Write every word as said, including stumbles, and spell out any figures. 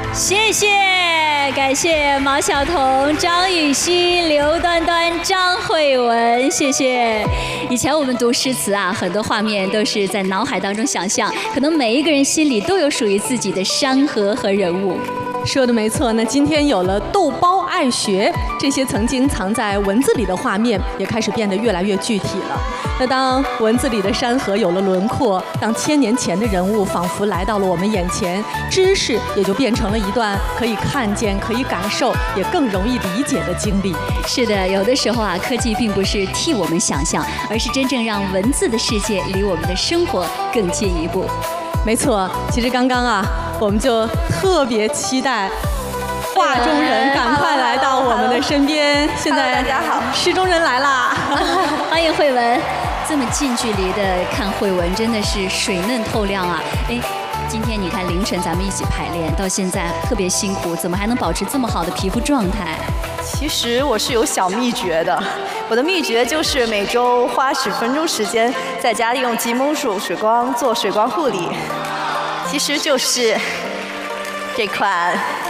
谢谢，感谢毛晓彤、张雨绮、刘端端、张慧雯，谢谢。以前我们读诗词啊，很多画面都是在脑海当中想象，可能每一个人心里都有属于自己的山河和人物。 说的没错，那今天有了豆包爱学，这些曾经藏在文字里的画面也开始变得越来越具体了。那当文字里的山河有了轮廓，当千年前的人物仿佛来到了我们眼前，知识也就变成了一段可以看见、可以感受，也更容易理解的经历。 是的，有的时候啊，科技并不是替我们想象，而是真正让文字的世界离我们的生活更近一步。 没错，其实刚刚啊，我们就特别期待画中人赶快来到我们的身边。现在大家好， 诗中人来啦！ 欢迎慧雯，这么近距离的看慧雯，真的是水嫩透亮啊！哎，今天你看凌晨咱们一起排练，到现在特别辛苦，怎么还能保持这么好的皮肤状态？ 其实我是有小秘诀的，我的秘诀就是每周花十分钟时间在家里用极梦术水光做水光护理，其实就是这款